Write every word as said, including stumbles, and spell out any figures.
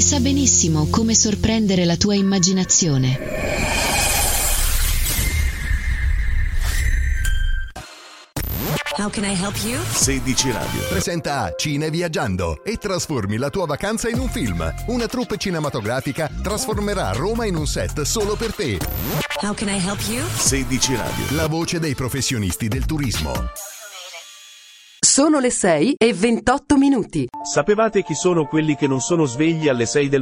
sa benissimo come sorprendere la tua immaginazione. How can I help you? sedici Radio presenta Cine Viaggiando e trasformi la tua vacanza in un film. Una troupe cinematografica trasformerà Roma in un set solo per te. How can I help you? sedici Radio, la voce dei professionisti del turismo. Sono le sei e ventotto minuti. Sapevate chi sono quelli che non sono svegli alle sei del